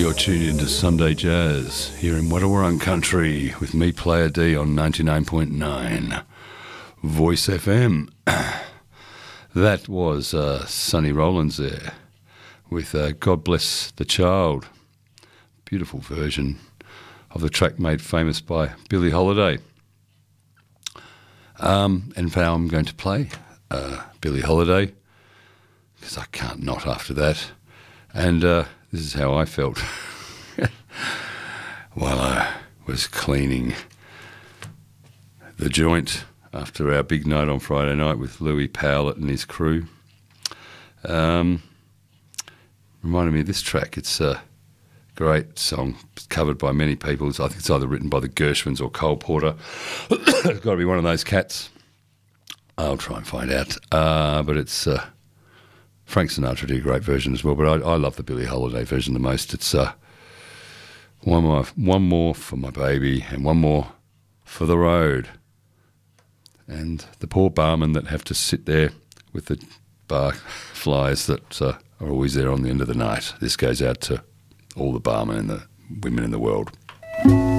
You're tuned into Sunday Jazz here in Wadawurrung Country with me, Player D, on 99.9 Voice FM. That was Sonny Rollins there with God Bless the Child. Beautiful version of the track made famous by Billie Holiday. And now I'm going to play Billie Holiday because I can't not after that. And this is how I felt while I was cleaning the joint after our big night on Friday night with Louis Powlett and his crew. Reminded me of this track. It's a great song. It's covered by many people. I think it's either written by the Gershwins or Cole Porter. It's got to be one of those cats. I'll try and find out. But it's... Frank Sinatra did a great version as well, but I love the Billie Holiday version the most. It's one more for my baby and one more for the road. And the poor barmen that have to sit there with the bar flies that are always there on the end of the night. This goes out to all the barmen and the women in the world.